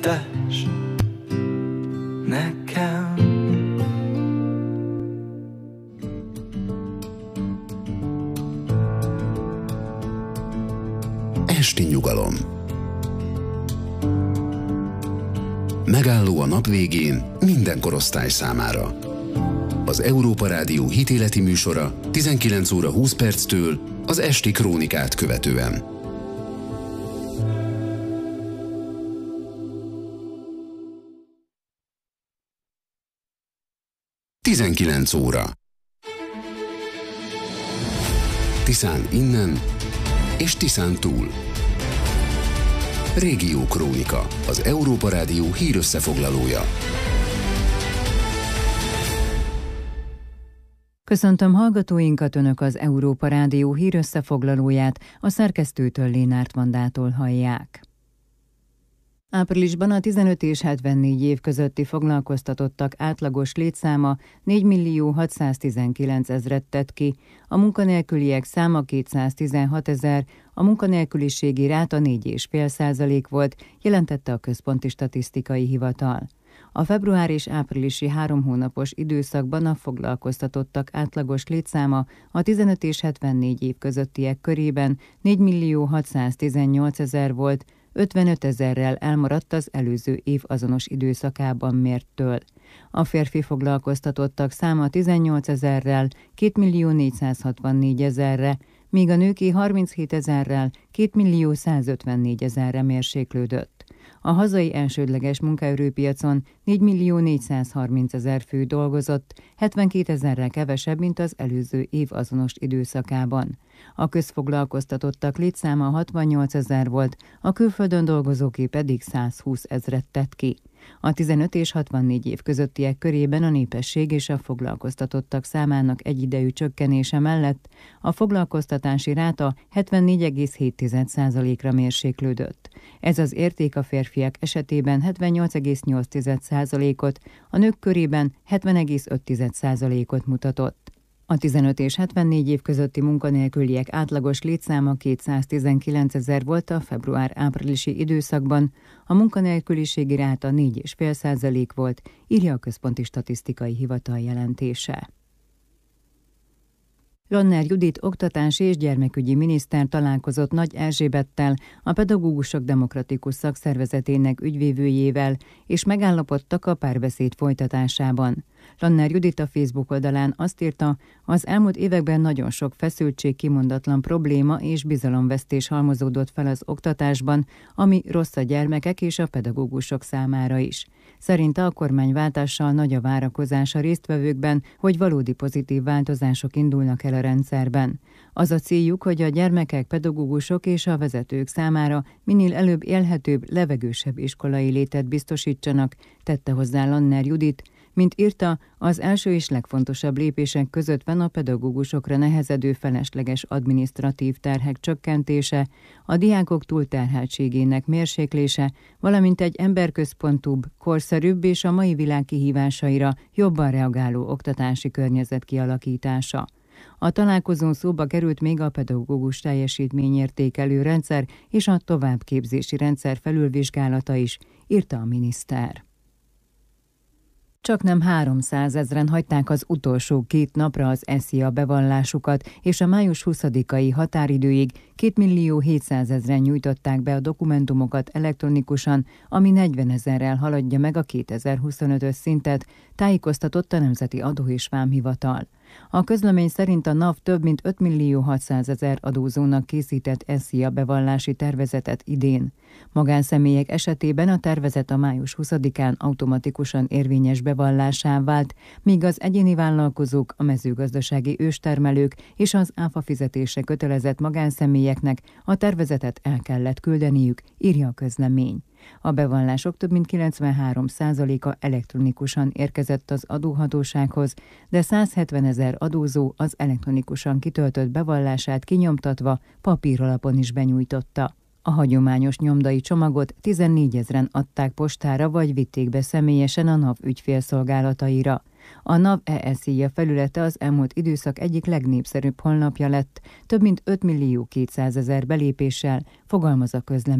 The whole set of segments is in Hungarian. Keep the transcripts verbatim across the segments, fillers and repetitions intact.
Tess nekem. Esti nyugalom. Megálló a nap végén minden korosztály számára. Az Európa Rádió hitéleti műsora tizenkilenc óra húsz perctől az esti krónikát követően. tizenkilenc óra. Tiszán innen és Tiszán túl. Régió Krónika, az Európa Rádió hírösszefoglalója. Köszöntöm hallgatóinkat, Önök az Európa Rádió hírösszefoglalóját, a szerkesztőtől Lénárt Vandától hallják. Áprilisban a tizenöt és hetvennégy év közötti foglalkoztatottak átlagos létszáma négymillió hatszáztizenkilenc ezret tett ki, a munkanélküliek száma kétszáztizenhat ezer, a munkanélküliségi ráta négy egész öt százalék volt, jelentette a Központi Statisztikai Hivatal. A február és áprilisi három hónapos időszakban a foglalkoztatottak átlagos létszáma a tizenöt és hetvennégy év közöttiek körében négymillió hatszáztizennyolc ezer volt, ötvenöt ezerrel elmaradt az előző év azonos időszakában mérttől. A férfi foglalkoztatottak száma tizennyolc ezerrel kétmillió négyszázhatvannégy ezerre, míg a nőké harminchét ezerrel kétmillió százötvennégy ezerre mérséklődött. A hazai elsődleges munkaerőpiacon négymillió négyszázharminc ezer fő dolgozott, hetvenkét ezerrel kevesebb, mint az előző év azonos időszakában. A közfoglalkoztatottak létszáma hatvannyolc ezer volt, a külföldön dolgozóké pedig százhúsz ezret tett ki. A tizenöt és hatvannégy év közöttiek körében a népesség és a foglalkoztatottak számának egyidejű csökkenése mellett a foglalkoztatási ráta hetvennégy egész hét százalékra mérséklődött. Ez az érték a férfiak esetében hetvennyolc egész nyolc százalékot, a nők körében hetven egész öt százalékot mutatott. A tizenöt és hetvennégy év közötti munkanélküliek átlagos létszáma kétszáztizenkilenc ezer volt a február-áprilisi időszakban, a munkanélküliségi ráta négy egész öt százalék volt, írja a Központi Statisztikai Hivatal jelentése. Lanner Judit oktatási és gyermekügyi miniszter találkozott Nagy Erzsébettel, a Pedagógusok Demokratikus Szakszervezetének ügyvívőjével, és megállapodtak a párbeszéd folytatásában. Lanner Judit a Facebook oldalán azt írta, az elmúlt években nagyon sok feszültség, kimondatlan probléma és bizalomvesztés halmozódott fel az oktatásban, ami rossz a gyermekek és a pedagógusok számára is. Szerinte a kormányváltással nagy a várakozás a résztvevőkben, hogy valódi pozitív változások indulnak el a rendszerben. Az a céljuk, hogy a gyermekek, pedagógusok és a vezetők számára minél előbb élhetőbb, levegősebb iskolai létet biztosítsanak, tette hozzá Lanner Judit. Mint írta, az első és legfontosabb lépések között van a pedagógusokra nehezedő felesleges adminisztratív terhek csökkentése, a diákok túlterheltségének mérséklése, valamint egy emberközpontúbb, korszerűbb és a mai világ kihívásaira jobban reagáló oktatási környezet kialakítása. A találkozón szóba került még a pedagógus teljesítményértékelő rendszer és a továbbképzési rendszer felülvizsgálata is, írta a miniszter. Csaknem háromszázezren hagyták az utolsó két napra az é es zé i á bevallásukat, és a május huszadikai határidőig kétmillió hétszázezren nyújtották be a dokumentumokat elektronikusan, ami negyvenezerrel haladja meg a kétezer-huszonötös szintet, tájékoztatott a Nemzeti Adó és Vámhivatal. A közlemény szerint a NAV több mint ötmillió hatszázezer adózónak készített é es zé i á bevallási tervezetet idén. Magánszemélyek esetében a tervezet a május huszadikán automatikusan érvényes bevallásá vált, míg az egyéni vállalkozók, a mezőgazdasági őstermelők és az áfa fizetése kötelezett magánszemélyeknek a tervezetet el kellett küldeniük, írja a közlemény. A bevallások több mint kilencvenhárom százaléka elektronikusan érkezett az adóhatósághoz, de százhetvenezer adózó az elektronikusan kitöltött bevallását kinyomtatva papíralapon is benyújtotta. A hagyományos nyomdai csomagot tizennégyezren adták postára vagy vitték be személyesen a NAV ügyfélszolgálataira. A NAV é es zé i á felülete az elmúlt időszak egyik legnépszerűbb honlapja lett, több mint ötmillió kétszázezer belépéssel, fogalmaz a közlemény.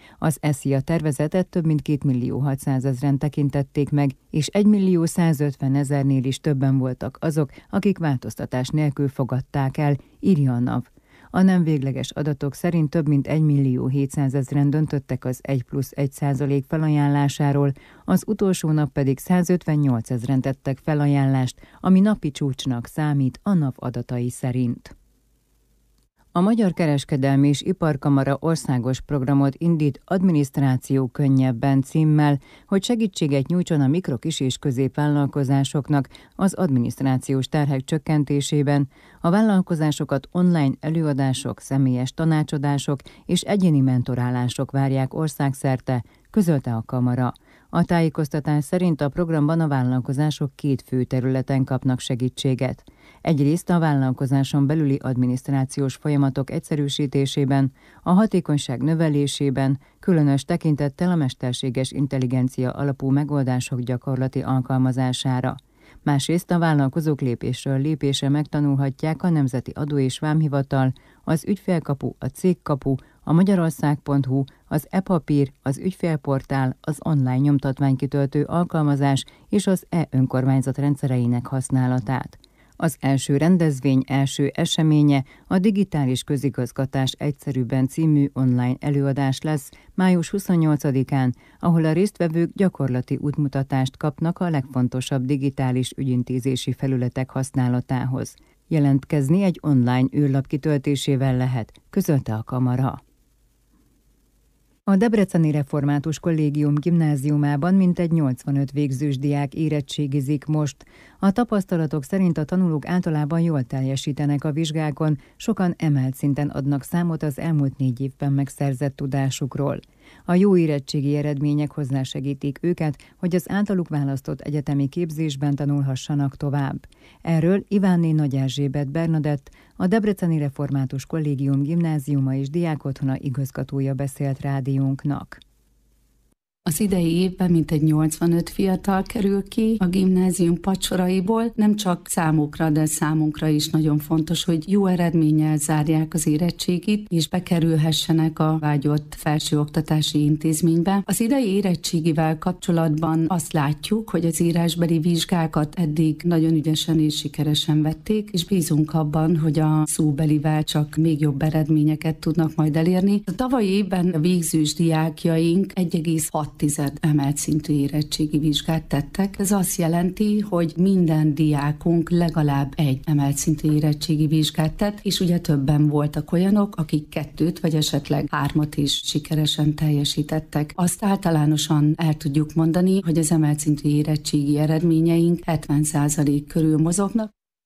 Az é es zé i á tervezetet több mint két millió hatszázezren tekintették meg, és egy millió százötven ezernél is többen voltak azok, akik változtatás nélkül fogadták el, írja a NAV. A nem végleges adatok szerint több mint egy millió hétszázezren döntöttek az egy plusz egy százalék felajánlásáról, az utolsó nap pedig százötvennyolcezren tettek felajánlást, ami napi csúcsnak számít a NAV adatai szerint. A Magyar Kereskedelmi és Iparkamara országos programot indít Adminisztráció könnyebben címmel, hogy segítséget nyújtson a mikro-, kis- és középvállalkozásoknak az adminisztrációs terhek csökkentésében. A vállalkozásokat online előadások, személyes tanácsadások és egyéni mentorálások várják országszerte, közölte a Kamara. A tájékoztatás szerint a programban a vállalkozások két fő területen kapnak segítséget. Egyrészt a vállalkozáson belüli adminisztrációs folyamatok egyszerűsítésében, a hatékonyság növelésében, különös tekintettel a mesterséges intelligencia alapú megoldások gyakorlati alkalmazására. Másrészt a vállalkozók lépésről lépésre megtanulhatják a Nemzeti Adó- és Vámhivatal, az Ügyfélkapu, a Cégkapu, a Magyarország pont hu, az e-papír, az ügyfélportál, az online nyomtatványkitöltő alkalmazás és az e-önkormányzat rendszereinek használatát. Az első rendezvény első eseménye a Digitális Közigazgatás egyszerűbben című online előadás lesz május huszonnyolcadikán, ahol a résztvevők gyakorlati útmutatást kapnak a legfontosabb digitális ügyintézési felületek használatához. Jelentkezni egy online űrlap kitöltésével lehet, közölte a Kamara. A Debreceni Református Kollégium gimnáziumában mintegy nyolcvanöt végzős diák érettségizik most. A tapasztalatok szerint a tanulók általában jól teljesítenek a vizsgákon, sokan emelt szinten adnak számot az elmúlt négy évben megszerzett tudásukról. A jó érettségi eredmények hozzásegítik őket, hogy az általuk választott egyetemi képzésben tanulhassanak tovább. Erről Ivánné Nagy Erzsébet Bernadett, a Debreceni Református Kollégium gimnáziuma és diákotthona igazgatója beszélt rádiónknak. Az idei évben mintegy nyolcvanöt fiatal kerül ki a gimnázium padsoraiból, nem csak számukra, de számunkra is nagyon fontos, hogy jó eredménnyel zárják az érettségit, és bekerülhessenek a vágyott felsőoktatási intézménybe. Az idei érettségivel kapcsolatban azt látjuk, hogy az írásbeli vizsgákat eddig nagyon ügyesen és sikeresen vették, és bízunk abban, hogy a szóbelivel csak még jobb eredményeket tudnak majd elérni. A tavalyi évben a végzős diákjaink egy egész hat emelt szintű érettségi vizsgát tettek. Ez azt jelenti, hogy minden diákunk legalább egy emelt szintű érettségi vizsgát tett, és ugye többen voltak olyanok, akik kettőt vagy esetleg hármat is sikeresen teljesítettek. Azt általánosan el tudjuk mondani, hogy az emelt szintű érettségi eredményeink hetven százalék körül mozognak.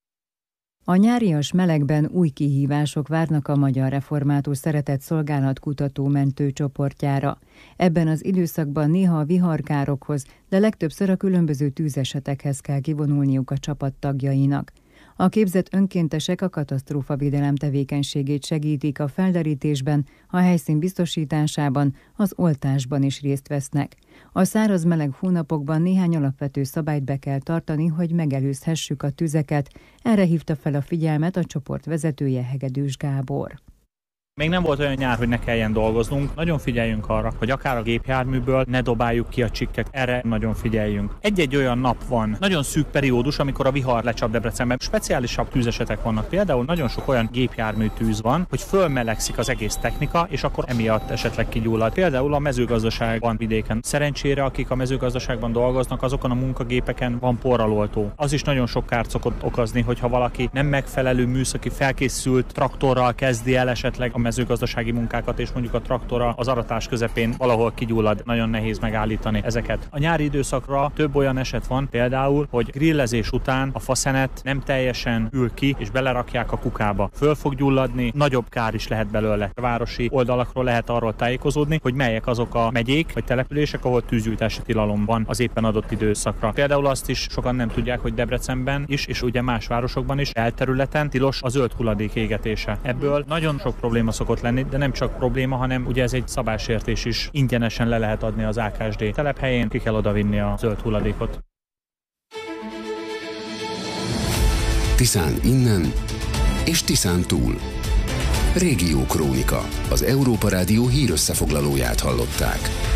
A nyárias melegben új kihívások várnak a Magyar Református Szeretett Szolgálat kutató mentő csoportjára. Ebben az időszakban néha a viharkárokhoz, de legtöbbször a különböző tűzesetekhez kell kivonulniuk a csapat tagjainak. A képzett önkéntesek a katasztrófavédelem tevékenységét segítik a felderítésben, a helyszín biztosításában, az oltásban is részt vesznek. A száraz meleg hónapokban néhány alapvető szabályt be kell tartani, hogy megelőzhessük a tüzeket. Erre hívta fel a figyelmet a csoport vezetője, Hegedűs Gábor. Még nem volt olyan nyár, hogy ne kelljen dolgoznunk. Nagyon figyeljünk arra, hogy akár a gépjárműből ne dobáljuk ki a csikkek. Erre nagyon figyeljünk. Egy-egy olyan nap van, nagyon szűk periódus, amikor a vihar lecsap Debrecenben. Speciálisabb tűzesetek vannak. Például nagyon sok olyan gépjármű tűz van, hogy fölmelegszik az egész technika, és akkor emiatt esetleg kigyullad. Például a mezőgazdaságban vidéken. Szerencsére, akik a mezőgazdaságban dolgoznak, azokon a munkagépeken van porraloltó. Az is nagyon sok kárt szokott okozni, hogyha valaki nem megfelelő műszaki felkészült traktorral kezdi el esetleg a mezőgazdasági munkákat, és mondjuk a traktora az aratás közepén valahol kigyullad, nagyon nehéz megállítani ezeket. A nyári időszakra több olyan eset van, például, hogy grillezés után a faszenet nem teljesen ül ki, és belerakják a kukába. Föl fog gyulladni, nagyobb kár is lehet belőle. A városi oldalakról lehet arról tájékozódni, hogy melyek azok a megyék vagy települések, ahol tűzgyújtási tilalom van az éppen adott időszakra. Például azt is sokan nem tudják, hogy Debrecenben is, és ugye más városokban is elterületen tilos a zöld hulladék égetése. Ebből nagyon sok probléma szokott lenni, de nem csak probléma, hanem ugye ez egy szabálysértés is. Ingyenesen le lehet adni az á ká es dé telephelyén, ki kell odavinni a zöld hulladékot. Tiszán innen és Tiszán túl. Régió Krónika. Az Európa Rádió hírösszefoglalóját hallották.